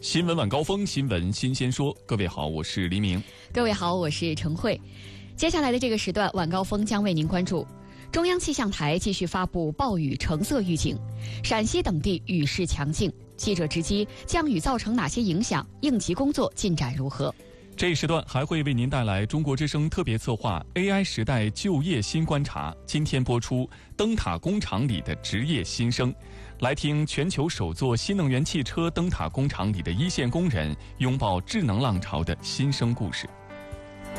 新闻晚高峰，新闻新鲜说。各位好，我是黎明。 各位好，我是程慧。接下来的这个时段，晚高峰将为您关注中央气象台继续发布暴雨橙色预警，陕西等地雨势强劲。记者直击降雨造成哪些影响，应急工作进展如何？ 这一时段还会为您带来中国之声特别策划 AI 时代就业新观察。今天播出灯塔工厂里的职业新生，来听全球首座新能源汽车灯塔工厂里的一线工人拥抱智能浪潮的新生故事。